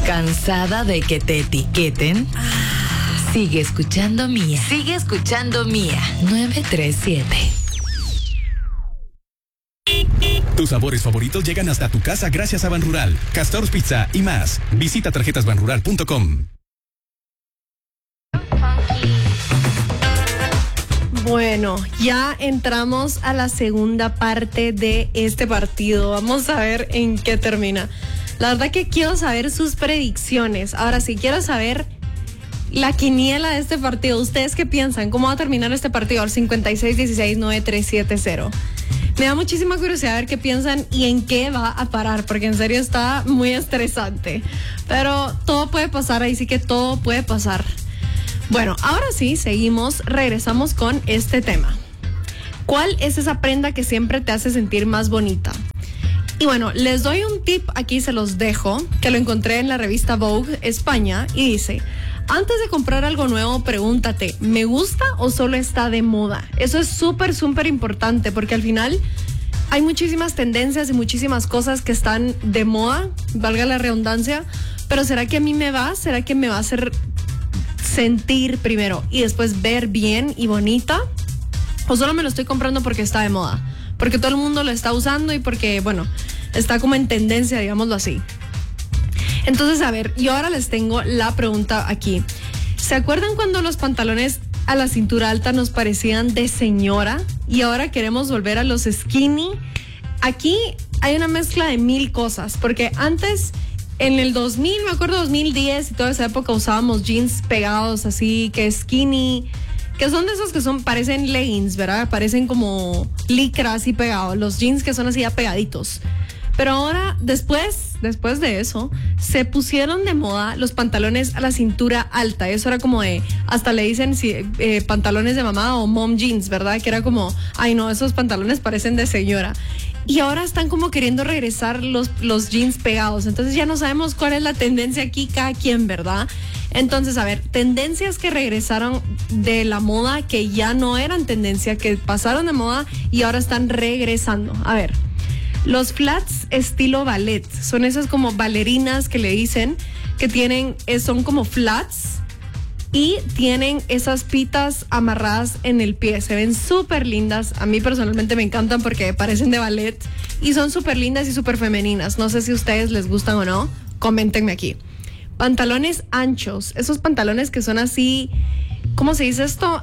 ¿Cansada de que te etiqueten? Sigue escuchando Mía. Sigue escuchando Mía. 937. Tus sabores favoritos llegan hasta tu casa gracias a Banrural, Castor's Pizza y más. Visita tarjetasbanrural.com. Bueno, ya entramos a la segunda parte de este partido. Vamos a ver en qué termina. La verdad que quiero saber sus predicciones. Ahora sí, quiero saber la quiniela de este partido. ¿Ustedes qué piensan? ¿Cómo va a terminar este partido? Al 56-16-9370. Me da muchísima curiosidad ver qué piensan y en qué va a parar, porque en serio está muy estresante. Pero todo puede pasar, ahí sí que todo puede pasar. Bueno, ahora sí, regresamos con este tema. ¿Cuál es esa prenda que siempre te hace sentir más bonita? Y bueno, les doy un tip, aquí se los dejo, que lo encontré en la revista Vogue España y dice: antes de comprar algo nuevo, pregúntate, ¿me gusta o solo está de moda? Eso es súper, súper importante porque al final hay muchísimas tendencias y muchísimas cosas que están de moda, valga la redundancia, pero ¿será que a mí me va? ¿Será que me va a hacer sentir primero y después ver bien y bonita? ¿O solo me lo estoy comprando porque está de moda? Porque todo el mundo lo está usando y porque, bueno, está como en tendencia, digámoslo así. Entonces, a ver, yo ahora les tengo la pregunta aquí. ¿Se acuerdan cuando los pantalones a la cintura alta nos parecían de señora y ahora queremos volver a los skinny? Aquí hay una mezcla de mil cosas, porque antes, en el 2000, me acuerdo 2010 y toda esa época usábamos jeans pegados así, que skinny, que son de esos que parecen leggings, ¿verdad? Parecen como licra así pegados, los jeans que son así ya pegaditos. Pero ahora, después de eso, se pusieron de moda los pantalones a la cintura alta. Eso era como de, hasta le dicen pantalones de mamá o mom jeans, ¿verdad? Que era como, ay no, esos pantalones parecen de señora. Y ahora están como queriendo regresar los jeans pegados. Entonces ya no sabemos cuál es la tendencia aquí, cada quien, ¿verdad? Entonces, a ver, tendencias que regresaron de la moda, que ya no eran tendencia, que pasaron de moda y ahora están regresando. A ver, los flats estilo ballet. Son esas como bailarinas que le dicen, que son como flats y tienen esas pitas amarradas en el pie. Se ven súper lindas. A mí personalmente me encantan porque parecen de ballet y son súper lindas y súper femeninas. No sé si a ustedes les gustan o no. Coméntenme aquí. Pantalones anchos. Esos pantalones que son así, ¿cómo se dice esto?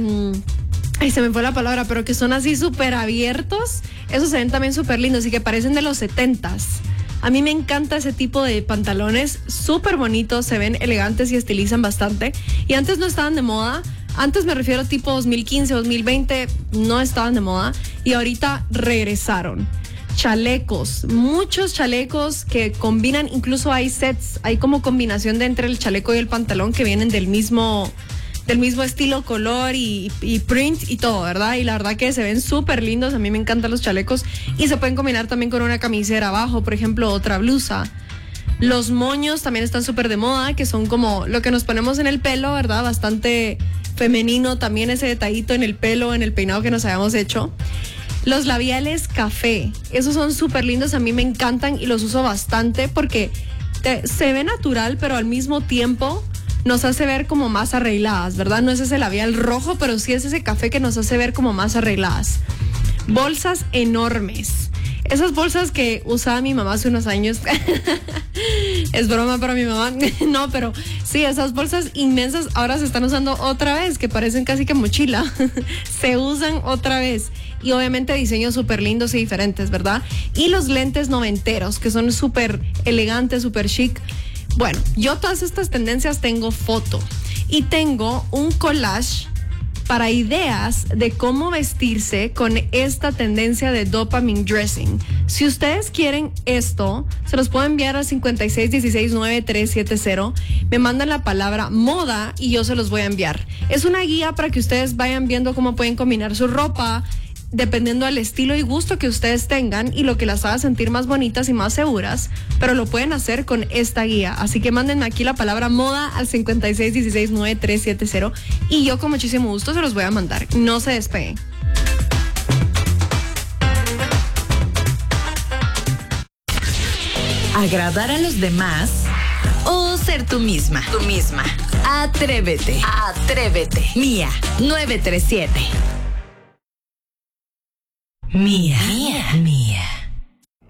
Ay, se me fue la palabra, pero que son así súper abiertos. Esos se ven también súper lindos y que parecen de los 70s. A mí me encanta ese tipo de pantalones, súper bonitos, se ven elegantes y estilizan bastante. Y antes no estaban de moda. Antes me refiero tipo 2015, 2020, no estaban de moda. Y ahorita regresaron. Chalecos, muchos chalecos que combinan, incluso hay sets, hay como combinación de entre el chaleco y el pantalón que vienen del mismo estilo, color y print y todo, ¿verdad? Y la verdad que se ven súper lindos. A mí me encantan los chalecos y se pueden combinar también con una camisera abajo, por ejemplo, otra blusa. Los moños también están súper de moda, que son como lo que nos ponemos en el pelo, ¿verdad? Bastante femenino también ese detallito en el pelo, en el peinado que nos habíamos hecho. Los labiales café, esos son súper lindos, a mí me encantan y los uso bastante porque se ve natural, pero al mismo tiempo nos hace ver como más arregladas, ¿verdad? No es ese labial rojo, pero sí es ese café que nos hace ver como más arregladas. Bolsas enormes. Esas bolsas que usaba mi mamá hace unos años. Es broma para mi mamá. No, pero sí, esas bolsas inmensas ahora se están usando otra vez, que parecen casi que mochila. Se usan otra vez. Y obviamente diseños súper lindos y diferentes, ¿verdad? Y los lentes noventeros, que son súper elegantes, súper chic. Bueno, yo todas estas tendencias tengo foto y tengo un collage para ideas de cómo vestirse con esta tendencia de dopamine dressing. Si ustedes quieren esto, se los puedo enviar al 56169370. Me mandan la palabra moda y yo se los voy a enviar. Es una guía para que ustedes vayan viendo cómo pueden combinar su ropa dependiendo del estilo y gusto que ustedes tengan y lo que las haga sentir más bonitas y más seguras, pero lo pueden hacer con esta guía. Así que mándenme aquí la palabra moda al 56169370 y yo con muchísimo gusto se los voy a mandar. No se despeguen. Agradar a los demás o ser tú misma. Atrévete. Mía 937. Mía.